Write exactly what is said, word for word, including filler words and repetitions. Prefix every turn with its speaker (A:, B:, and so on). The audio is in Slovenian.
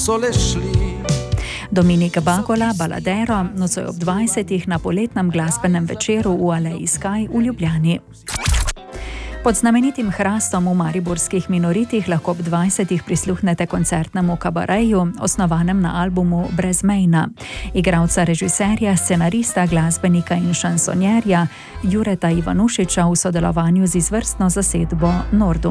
A: so le šli.
B: Dominik Bagola, Baladero, nocoj ob dvajsetih na poletnem glasbenem večeru v Aleji Sky v Ljubljani. Pod znamenitim hrastom v mariborskih Minoritih lahko ob dvajsetih prisluhnete koncertnemu kabareju, osnovanem na albumu Brezmejna. Igralca, režiserja, scenarista, glasbenika in šansonjerja Jureta Ivanušiča v sodelovanju z izvrstno zasedbo Nordum.